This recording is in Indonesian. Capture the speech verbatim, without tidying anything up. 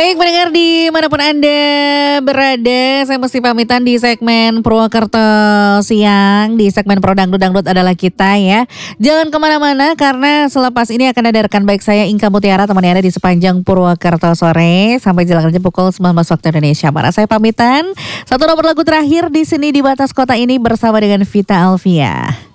Baik pendengar dimanapun Anda berada, saya mesti pamitan di segmen Purwokerto Siang. Di segmen Pro Dangdut Dangdut adalah kita ya. Jangan kemana-mana karena selepas ini akan ada rekan baik saya Inka Mutiara temani Anda di sepanjang Purwokerto sore sampai jelang jam pukul sembilan belas waktu Indonesia Barat. Saya pamitan. Satu nomor lagu terakhir di sini di batas kota ini bersama dengan Vita Alvia.